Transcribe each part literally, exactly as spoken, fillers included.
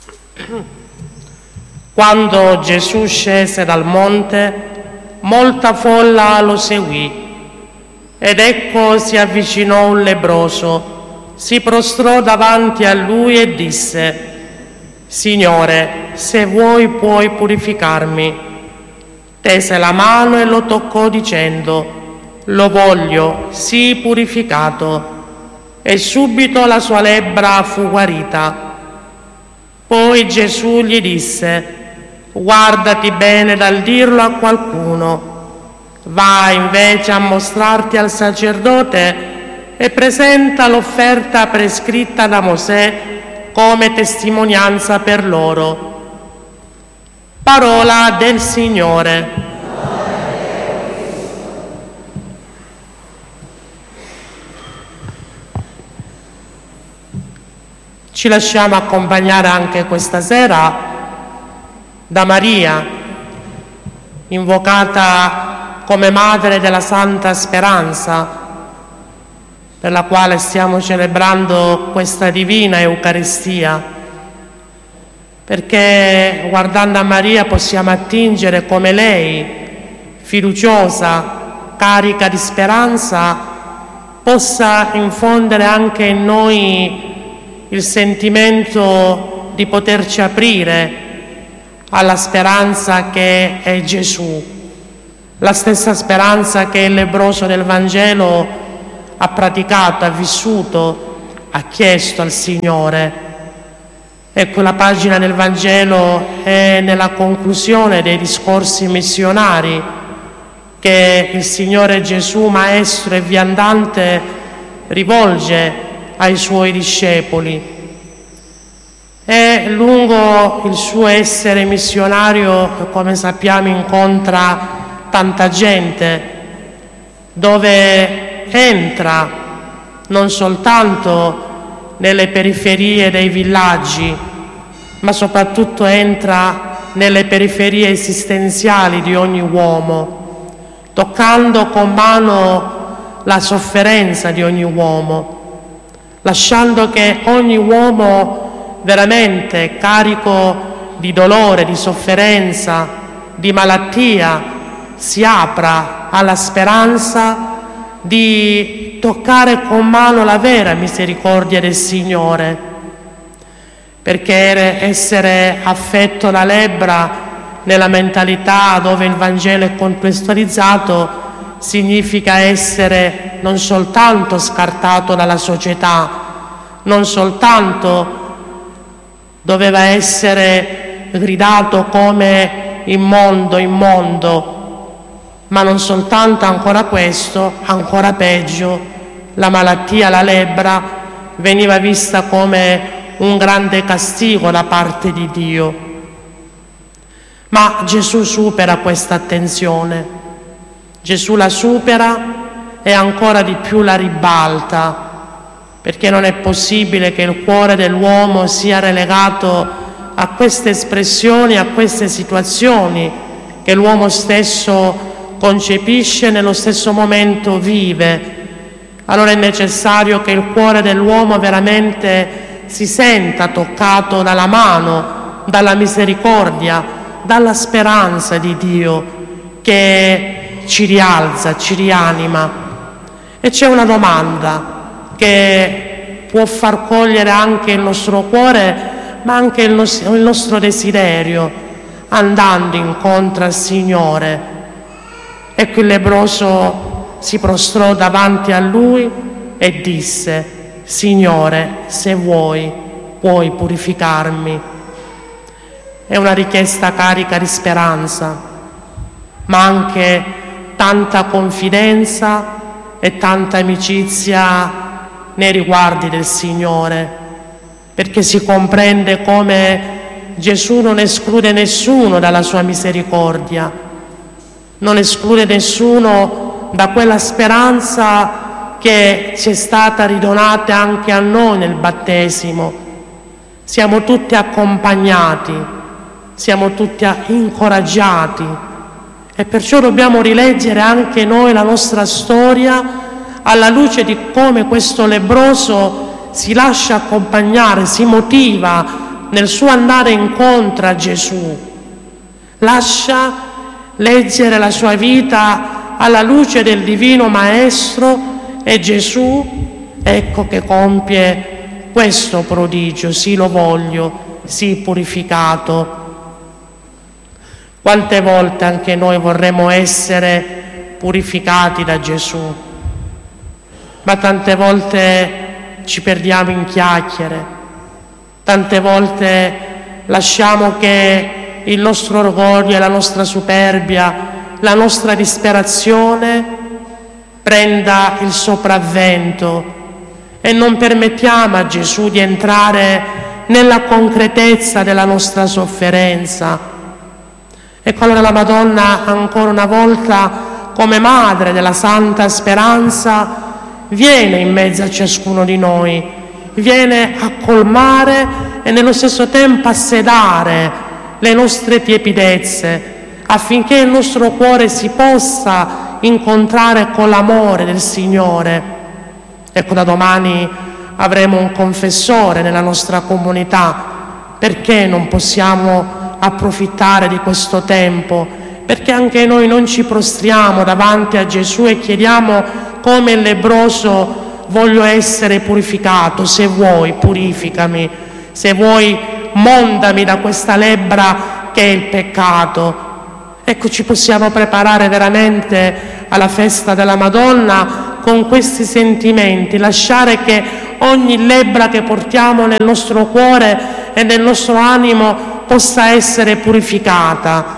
Quando Gesù scese dal monte, molta folla lo seguì. Ed ecco si avvicinò un lebbroso, si prostrò davanti a lui e disse: Signore, se vuoi puoi purificarmi. Tese la mano e lo toccò dicendo: Lo voglio, sii purificato. E subito la sua lebbra fu guarita. Poi Gesù gli disse: Guardati bene dal dirlo a qualcuno. Va invece a mostrarti al sacerdote e presenta l'offerta prescritta da Mosè come testimonianza per loro. Parola del Signore. Ci lasciamo accompagnare anche questa sera da Maria, invocata come Madre della Santa Speranza, per la quale stiamo celebrando questa divina Eucaristia, perché guardando a Maria possiamo attingere come lei, fiduciosa, carica di speranza, possa infondere anche in noi il sentimento di poterci aprire alla speranza che è Gesù, la stessa speranza che il lebbroso del Vangelo ha praticato, ha vissuto, ha chiesto al Signore. Ecco, la pagina del Vangelo è nella conclusione dei discorsi missionari che il Signore Gesù, Maestro e viandante, rivolge ai Suoi discepoli. E lungo il suo essere missionario, come sappiamo, incontra tanta gente, dove entra non soltanto nelle periferie dei villaggi, ma soprattutto entra nelle periferie esistenziali di ogni uomo, toccando con mano la sofferenza di ogni uomo, lasciando che ogni uomo veramente carico di dolore, di sofferenza, di malattia, si apra alla speranza di toccare con mano la vera misericordia del Signore, perché essere affetto da lebbra nella mentalità dove il Vangelo è contestualizzato significa essere non soltanto scartato dalla società, non soltanto doveva essere gridato come immondo, immondo, ma non soltanto ancora questo, ancora peggio, la malattia, la lebbra, veniva vista come un grande castigo da parte di Dio. Ma Gesù supera questa attenzione, Gesù la supera e ancora di più la ribalta, perché non è possibile che il cuore dell'uomo sia relegato a queste espressioni, a queste situazioni che l'uomo stesso concepisce e nello stesso momento vive. Allora è necessario che il cuore dell'uomo veramente si senta toccato dalla mano, dalla misericordia, dalla speranza di Dio che ci rialza, ci rianima. E c'è una domanda che può far cogliere anche il nostro cuore, ma anche il nostro, il nostro desiderio, andando incontro al Signore. Ecco, il lebbroso si prostrò davanti a Lui e disse: Signore, se vuoi, puoi purificarmi. È una richiesta carica di speranza, ma anche tanta confidenza e tanta amicizia nei riguardi del Signore, perché si comprende come Gesù non esclude nessuno dalla sua misericordia, non esclude nessuno da quella speranza che ci è stata ridonata anche a noi nel battesimo. Siamo tutti accompagnati, siamo tutti incoraggiati e perciò dobbiamo rileggere anche noi la nostra storia alla luce di come questo lebbroso si lascia accompagnare, si motiva nel suo andare incontro a Gesù, lascia leggere la sua vita alla luce del Divino Maestro e Gesù, ecco che compie questo prodigio: sì, lo voglio, sì, purificato. Quante volte anche noi vorremmo essere purificati da Gesù, ma tante volte ci perdiamo in chiacchiere, tante volte lasciamo che il nostro orgoglio e la nostra superbia, la nostra disperazione prenda il sopravvento e non permettiamo a Gesù di entrare nella concretezza della nostra sofferenza. Ecco allora la Madonna, ancora una volta, come madre della Santa Speranza, viene in mezzo a ciascuno di noi, viene a colmare e nello stesso tempo a sedare le nostre tiepidezze, affinché il nostro cuore si possa incontrare con l'amore del Signore. Ecco, da domani avremo un confessore nella nostra comunità. Perché non possiamo approfittare di questo tempo? Perché anche noi non ci prostriamo davanti a Gesù e chiediamo come il lebbroso: voglio essere purificato, se vuoi purificami, se vuoi mondami da questa lebbra che è il peccato. Ecco, ci possiamo preparare veramente alla festa della Madonna con questi sentimenti, lasciare che ogni lebbra che portiamo nel nostro cuore e nel nostro animo possa essere purificata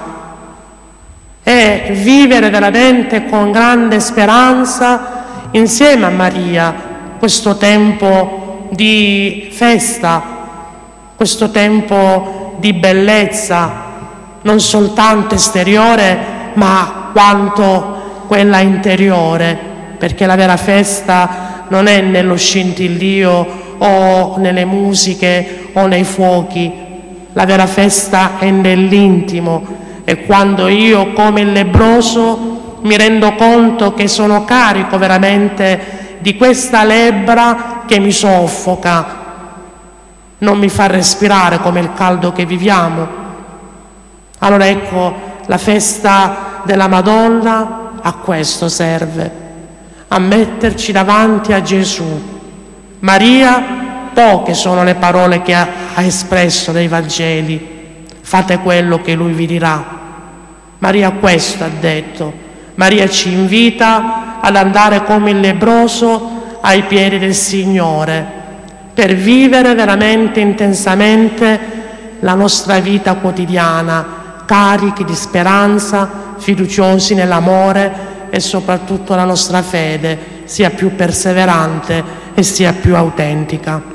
e vivere veramente con grande speranza insieme a Maria questo tempo di festa, questo tempo di bellezza, non soltanto esteriore ma quanto quella interiore, perché la vera festa non è nello scintillio o nelle musiche o nei fuochi. La vera festa è nell'intimo, è quando io, come il lebbroso, mi rendo conto che sono carico veramente di questa lebbra che mi soffoca, non mi fa respirare come il caldo che viviamo. Allora ecco, la festa della Madonna a questo serve, a metterci davanti a Gesù. Maria, poche sono le parole che ha, ha espresso nei Vangeli: fate quello che Lui vi dirà. Maria questo ha detto. Maria ci invita ad andare come il lebbroso ai piedi del Signore per vivere veramente intensamente la nostra vita quotidiana, carichi di speranza, fiduciosi nell'amore e soprattutto la nostra fede sia più perseverante e sia più autentica.